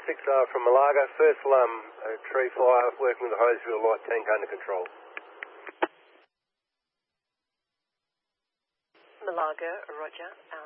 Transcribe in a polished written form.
6R from Malaga. First alarm, tree fire, working with the Hoseville light tank under control. Malaga, roger.